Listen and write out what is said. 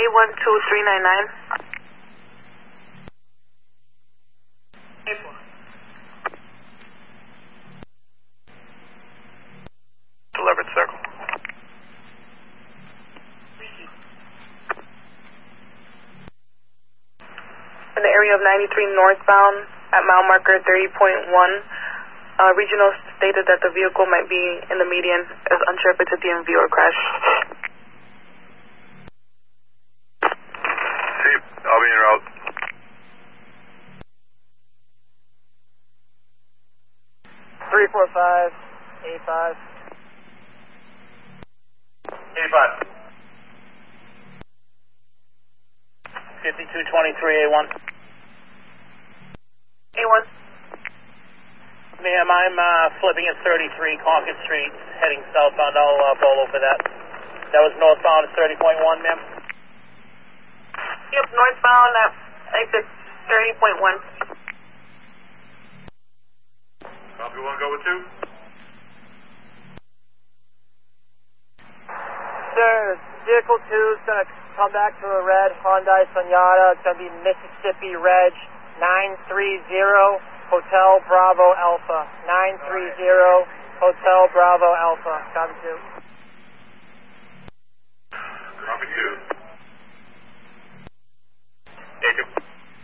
A12399. 11th circle. In the area of 93 northbound at mile marker 30.1, regional stated that the vehicle might be in the median, is unsure if it's a DMV or crash. See, I'll be en route. Three, 4, 5, 85. 85. 5223 A1. A1. Ma'am, I'm flipping at 33 Concord Street, heading southbound. I'll bolo for that. That was northbound at 30.1, ma'am? Yep, northbound at exit 30.1. Copy 1, go with 2. Sir, vehicle 2 is going to come back to a red Hyundai Sonata. It's going to be Mississippi Reg 930 Hotel Bravo Alpha. 930 Hotel Bravo Alpha. Copy 2. Copy 2.